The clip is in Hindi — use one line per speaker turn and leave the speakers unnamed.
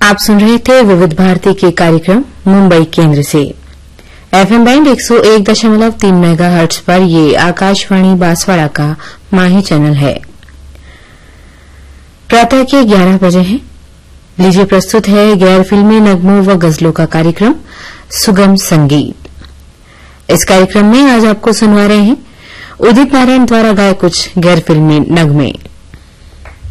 आप सुन रहे थे विविध भारती के कार्यक्रम मुंबई केंद्र से। एफएम बैंड 101.3 मेगाहर्ट्ज पर ये आकाशवाणी बांसवाड़ा का माही चैनल है। प्रातः के 11 बजे हैं। लीजिए प्रस्तुत है गैर फिल्मी नगमों व गजलों का कार्यक्रम सुगम संगीत। इस कार्यक्रम में आज आपको सुनवा रहे हैं उदित नारायण द्वारा गाए कुछ गैर फिल्मी नगमे।